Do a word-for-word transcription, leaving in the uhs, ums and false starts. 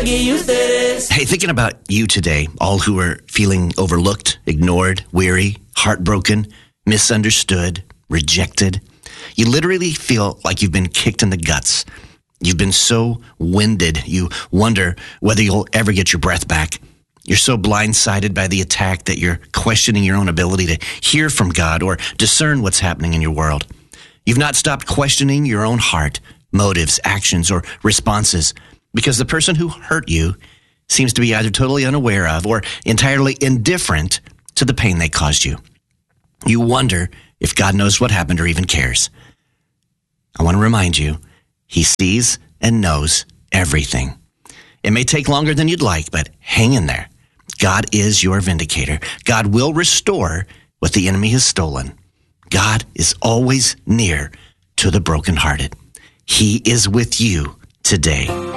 aquí ustedes. Hey, thinking about you today, all who are feeling overlooked, ignored, weary, heartbroken, misunderstood, rejected. You literally feel like you've been kicked in the guts. You've been so winded, you wonder whether you'll ever get your breath back. You're so blindsided by the attack that you're questioning your own ability to hear from God or discern what's happening in your world. You've not stopped questioning your own heart, motives, actions, or responses because the person who hurt you seems to be either totally unaware of or entirely indifferent to the pain they caused you. You wonder if God knows what happened or even cares. I want to remind you, He sees and knows everything. It may take longer than you'd like, but hang in there. God is your vindicator. God will restore what the enemy has stolen. God is always near to the brokenhearted. He is with you today.